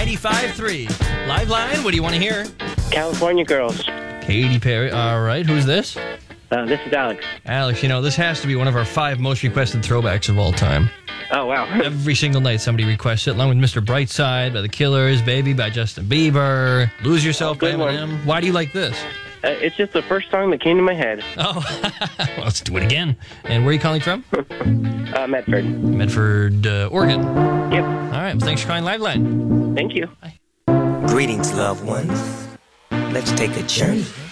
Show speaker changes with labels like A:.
A: 95.3. Live line, what do you want to hear?
B: California Girls.
A: Katy Perry. All right, who's this?
B: This is Alex.
A: Alex, this has to be one of our 5 most requested throwbacks of all time.
B: Oh, wow.
A: Every single night somebody requests it, along with Mr. Brightside by The Killers, Baby by Justin Bieber, Lose Yourself by Eminem. Why do you like this?
B: It's just the first song that came to my head.
A: Oh, well, let's do it again. And where are you calling from?
B: Medford.
A: Medford, Oregon.
B: Yep.
A: All right, well, thanks for calling Live Line.
B: Thank you.
A: Bye.
C: Greetings, loved ones. Let's take a journey